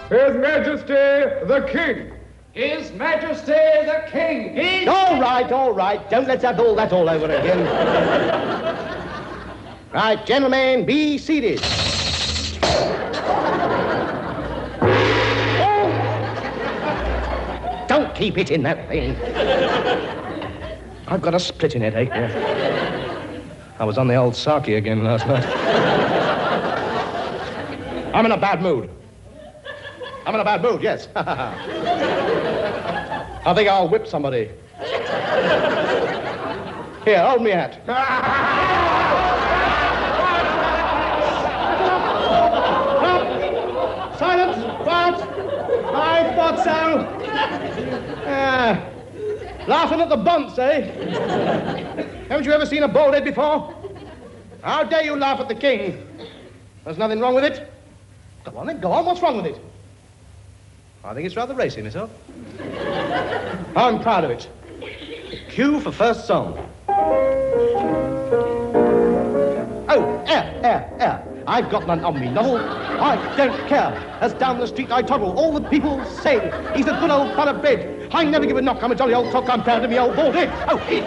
His Majesty the King. His Majesty the King. All right. Don't let's have all that all over again. Right, gentlemen, be seated. Oh! Don't keep hitting that thing. I've got a splitting headache. I was on the old Saki again last night. I'm in a bad mood. Yes. I think I'll whip somebody. Here, hold me hat. Silence! Quiet! I thought so. Laughing at the bunts, eh? Haven't you ever seen a bald head before? How dare you laugh at the king? There's nothing wrong with it. Go on then, go on. What's wrong with it? I think it's rather racy, myself. I'm proud of it. Cue for first song. Oh, air. I've got none on me, Novel. I don't care. As down the street I toddle, all the people say he's a good old fella bred. I never give a knock. I'm a jolly old cock. I'm proud of me old bald head. Oh,